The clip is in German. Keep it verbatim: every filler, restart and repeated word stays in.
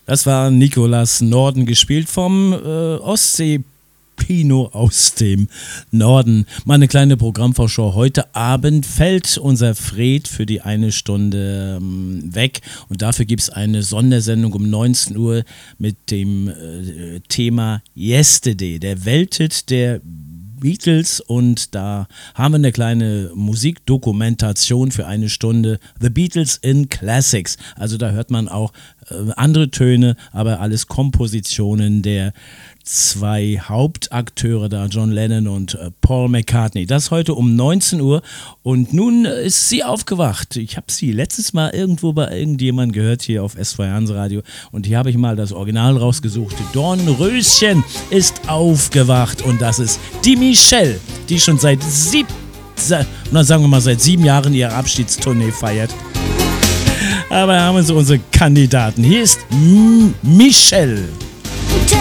Das war Nicolas Norden, gespielt vom äh, Ostsee-Pino aus dem Norden. Mal eine kleine Programmvorschau. Heute Abend fällt unser Fred für die eine Stunde ähm, weg und dafür gibt es eine Sondersendung um neunzehn Uhr mit dem äh, Thema Yesterday, der Welthit der Beatles, und da haben wir eine kleine Musikdokumentation für eine Stunde. The Beatles in Classics. Also da hört man auch äh, andere Töne, aber alles Kompositionen der zwei Hauptakteure da, John Lennon und äh, Paul McCartney. Das heute um neunzehn Uhr und nun äh, ist sie aufgewacht. Ich habe sie letztes Mal irgendwo bei irgendjemandem gehört hier auf S zwei Radio und hier habe ich mal das Original rausgesucht. Dornröschen ist aufgewacht und das ist die Michelle, die schon seit sieb, na, sagen wir mal seit sieben Jahren ihre Abschiedstournee feiert. Aber da haben wir so unsere Kandidaten. Hier ist M- Michelle.